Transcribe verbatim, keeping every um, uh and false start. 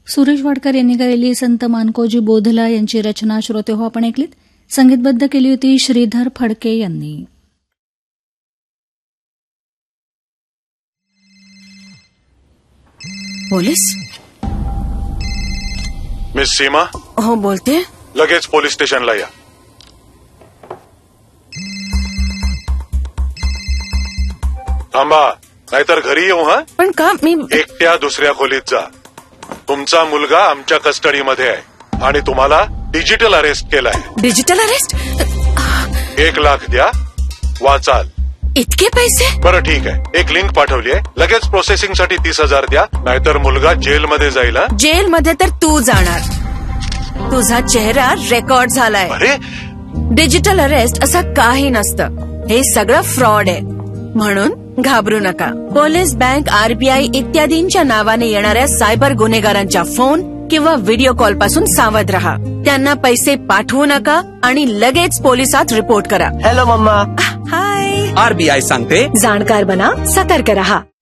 सुरेश वाडकर यांनी गायली संत मानकोजी बोधला यांची रचना श्रोते हो आपण ऐकलीत. संगीतबद्ध केली होती श्रीधर फडके यांनी. पोलीस? मिस सीमा? हो बोलते. लगेच पोलीस स्टेशनला या. थांबा नाहीतर घरी येऊ. हा पण का? मी एकट्या दुसऱ्या खोलीत जा. तुमचा मुलगा आमच्या कस्टडीमध्ये आहे आणि तुम्हाला डिजिटल अरेस्ट केलाय. Digital arrest? एक लाख द्या वाचाल. इतके पैसे? बरं ठीक आहे, एक लिंक पाठवली आहे, लगेच प्रोसेसिंग साठी तीस हजार द्या, नाहीतर मुलगा जेलमध्ये जाईल. जेलमध्ये तर तू जाणार. तुझा चेहरा रेकॉर्ड झालाय. अरे डिजिटल अरेस्ट असं काही नसतं. हे सगळं फ्रॉड आहे. म्हणून घाबरू नका. पोलीस, बँक, आरबीआय इत्यादींच्या नावाने येणाऱ्या सायबर गुन्हेगारांच्या फोन किंवा व्हिडिओ कॉल पासून सावध रहा. त्यांना पैसे पाठवू नका आणि लगेच पोलिसात रिपोर्ट करा. Hello mamma. हाय. आरबीआय सांगते, जाणकार बना, सतर्क रहा.